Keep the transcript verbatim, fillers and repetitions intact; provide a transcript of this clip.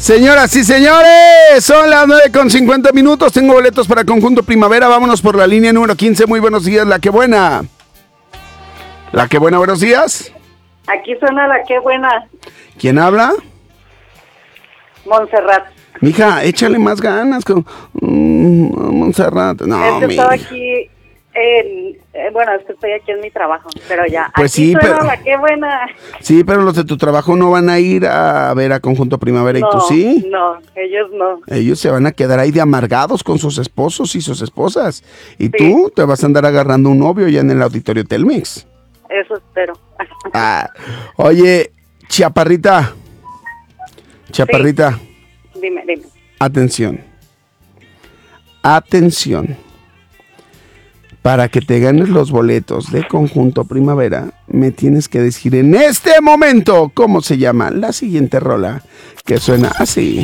Señoras y señores, son las nueve con cincuenta minutos. Tengo boletos para Conjunto Primavera. Vámonos por la línea número quince. Muy buenos días, La Que Buena. La Que Buena, buenos días. Aquí suena La Que Buena. ¿Quién habla? Montserrat. Mija, échale más ganas. Con... Mm, Montserrat. No, es que mija. estaba aquí, en, eh, bueno, es que estoy aquí en mi trabajo, pero ya. Pues aquí sí, suena pero... La Que Buena. Sí, pero los de tu trabajo no van a ir a ver a Conjunto Primavera. No, ¿Y tú sí? No, ellos no. Ellos se van a quedar ahí de amargados con sus esposos y sus esposas. Y Sí. tú te vas a andar agarrando un novio ya en el auditorio Telmex. Eso espero. Ah, oye, Chaparrita. Chaparrita. Sí. Dime, dime. Atención. Atención. Para que te ganes los boletos de Conjunto Primavera, me tienes que decir en este momento cómo se llama la siguiente rola, que suena así.